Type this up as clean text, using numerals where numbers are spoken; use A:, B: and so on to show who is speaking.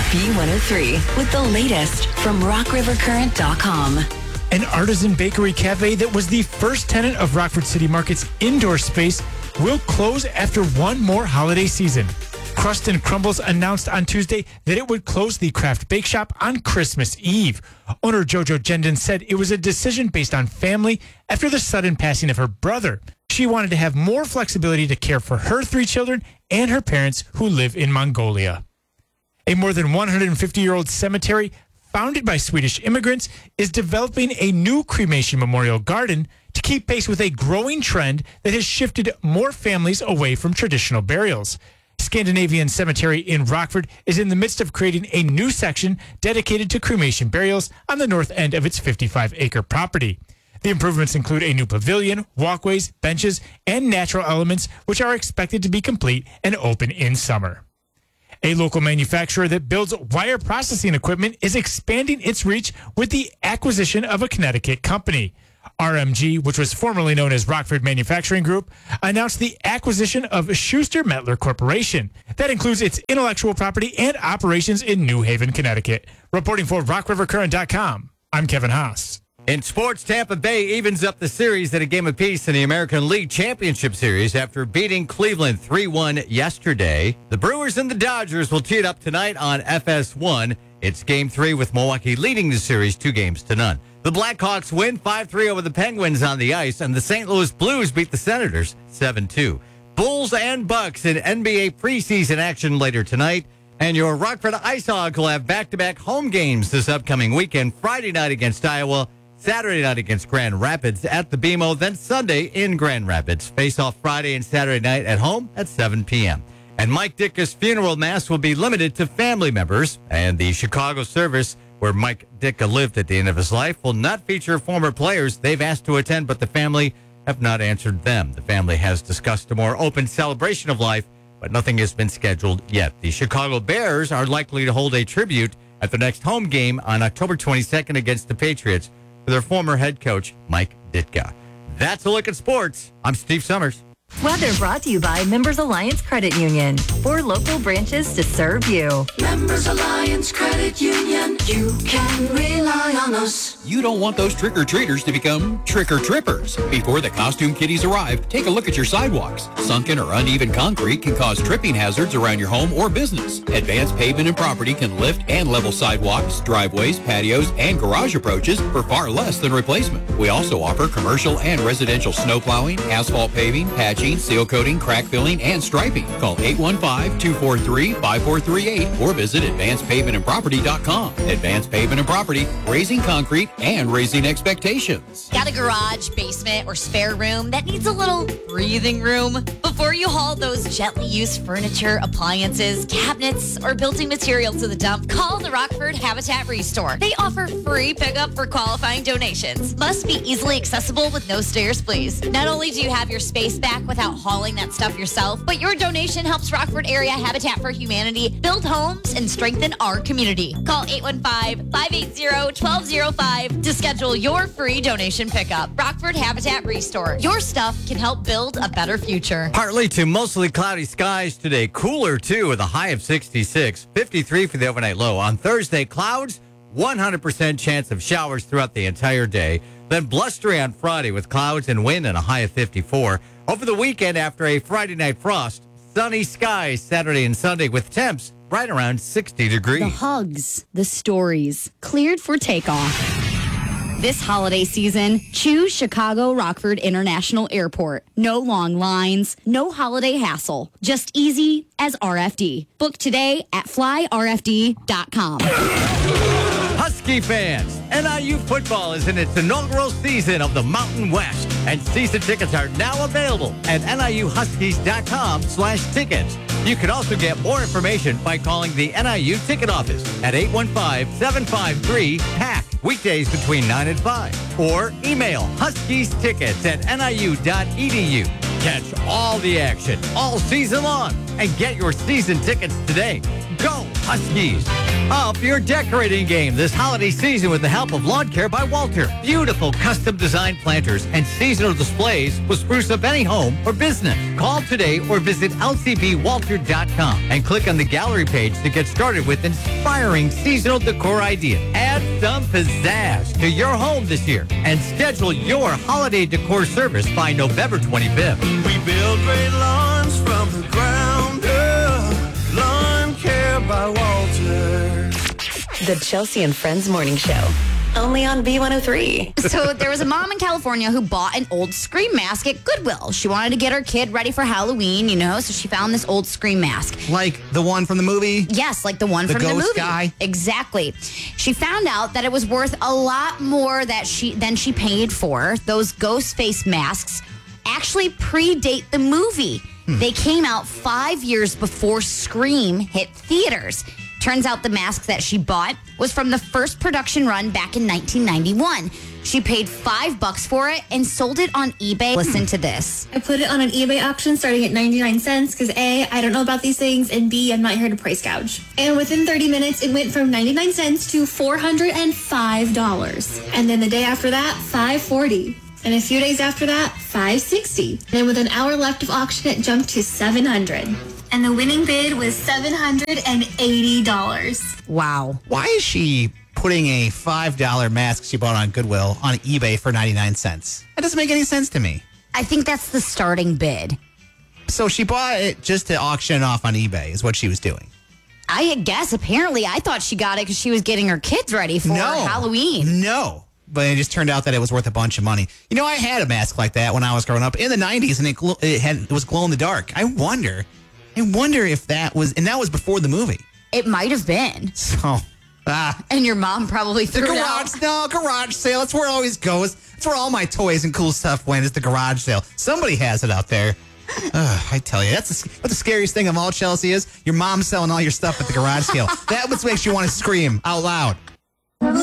A: B103 with the latest from RockRiverCurrent.com.
B: An artisan bakery cafe that was the first tenant of Rockford City Market's indoor space will close after one more holiday season. Crust and Crumbles announced on Tuesday that it would close the craft bake shop on Christmas Eve. Owner Jojo Jendon said it was a decision based on family after the sudden passing of her brother. She wanted to have more flexibility to care for her 3 children and her parents who live in Mongolia. A more than 150-year-old cemetery founded by Swedish immigrants is developing a new cremation memorial garden to keep pace with a growing trend that has shifted more families away from traditional burials. Scandinavian Cemetery in Rockford is in the midst of creating a new section dedicated to cremation burials on the north end of its 55-acre property. The improvements include a new pavilion, walkways, benches, and natural elements, which are expected to be complete and open in summer. A local manufacturer that builds wire processing equipment is expanding its reach with the acquisition of a Connecticut company. RMG, which was formerly known as Rockford Manufacturing Group, announced the acquisition of Schuster Mettler Corporation. That includes its intellectual property and operations in New Haven, Connecticut. Reporting for RockRiverCurrent.com, I'm Kevin Haas.
C: In sports, Tampa Bay evens up the series at a game apiece in the American League Championship Series after beating Cleveland 3-1 yesterday. The Brewers and the Dodgers will tee it up tonight on FS1. It's Game 3 with Milwaukee leading the series 2-0. The Blackhawks win 5-3 over the Penguins on the ice, and the St. Louis Blues beat the Senators 7-2. Bulls and Bucks in NBA preseason action later tonight. And your Rockford Ice Hawk will have back-to-back home games this upcoming weekend. Friday night against Iowa, Saturday night against Grand Rapids at the BMO, then Sunday in Grand Rapids. Face-off Friday and Saturday night at home at 7 p.m. And Mike Ditka's funeral mass will be limited to family members. And the Chicago service, where Mike Ditka lived at the end of his life, will not feature former players. They've asked to attend, but the family have not answered them. The family has discussed a more open celebration of life, but nothing has been scheduled yet. The Chicago Bears are likely to hold a tribute at their next home game on October 22nd against the Patriots for their former head coach, Mike Ditka. That's a look at sports. I'm Steve Summers.
A: Weather brought to you by Members Alliance Credit Union. 4 local branches to serve you.
D: Members Alliance Credit Union. You can rely on us.
E: You don't want those trick-or-treaters to become trick-or-trippers. Before the costume kiddies arrive, take a look at your sidewalks. Sunken or uneven concrete can cause tripping hazards around your home or business. Advanced Pavement and Property can lift and level sidewalks, driveways, patios, and garage approaches for far less than replacement. We also offer commercial and residential snow plowing, asphalt paving, patching, seal coating, crack filling, and striping. Call 815-243-5438 or visit advancedpavementandproperty.com. Advanced Pavement and Property, raising concrete and raising expectations.
F: Got a garage, basement, or spare room that needs a little breathing room? Before you haul those gently used furniture, appliances, cabinets, or building material to the dump, call the Rockford Habitat Restore. They offer free pickup for qualifying donations. Must be easily accessible with no stairs, please. Not only do you have your space back without hauling that stuff yourself, but your donation helps Rockford Area Habitat for Humanity build homes and strengthen our community. Call 815-580-1205 to schedule your free donation pickup. Rockford Habitat Restore. Your stuff can help build a better future.
C: Partly to mostly cloudy skies today. Cooler, too, with a high of 66. 53 for the overnight low. On Thursday, clouds, 100% chance of showers throughout the entire day. Then blustery on Friday with clouds and wind and a high of 54. Over the weekend, after a Friday night frost, sunny skies Saturday and Sunday with temps right around 60 degrees.
G: The hugs, the stories, cleared for takeoff. This holiday season, choose Chicago Rockford International Airport. No long lines, no holiday hassle. Just easy as RFD. Book today at flyrfd.com.
C: Husky fans, NIU football is in its inaugural season of the Mountain West, and season tickets are now available at niuhuskies.com/tickets. You can also get more information by calling the NIU ticket office at 815-753-PACK, weekdays between 9 and 5, or email huskiestickets@niu.edu. Catch all the action all season long and get your season tickets today. Go Huskies! Up your decorating game this holiday season with the help of Lawn Care by Walter. Beautiful custom designed planters and seasonal displays will spruce up any home or business. Call today or visit lcbwalter.com and click on the gallery page to get started with inspiring seasonal decor ideas. Add some pizzazz to your home this year and schedule your holiday decor service by November 25th.
H: We build great lawns from the ground up. Lawn Care by Walter.
A: The Chelsea and Friends Morning Show. Only on B103.
G: So there was a mom in California who bought an old Scream mask at Goodwill. She wanted to get her kid ready for Halloween, so she found this old Scream mask.
I: Like the one from the movie?
G: Yes, like the one from the
I: ghost
G: movie.
I: guy?
G: Exactly. She found out that it was worth a lot more than she paid for. Those ghost face masks actually predate the movie. They came out 5 years before Scream hit theaters. Turns out the mask that she bought was from the first production run back in 1991. She paid $5 for it and sold it on eBay. Listen to this.
J: I put it on an eBay auction starting at 99 cents because A, I don't know about these things, and B, I'm not here to price gouge. And within 30 minutes, it went from 99 cents to $405. And then the day after that, $540. And a few days after that, $560. Then with an hour left of auction, it jumped to $700. And the winning bid was $780.
G: Wow.
I: Why is she putting a $5 mask she bought on Goodwill on eBay for 99 cents? That doesn't make any sense to me.
G: I think that's the starting bid.
I: So she bought it just to auction it off on eBay is what she was doing.
G: I guess, apparently, I thought she got it because she was getting her kids ready for Halloween.
I: No. But it just turned out that it was worth a bunch of money. I had a mask like that when I was growing up in the 90s, and it was glow in the dark. I wonder if that was, and that was before the movie.
G: It might have been.
I: So,
G: and your mom probably threw it out.
I: Garage sale. That's where it always goes. That's where all my toys and cool stuff went, is the garage sale. Somebody has it out there. I tell you, that's what the scariest thing of all, Chelsea, is your mom selling all your stuff at the garage sale. That what makes you want to scream out loud.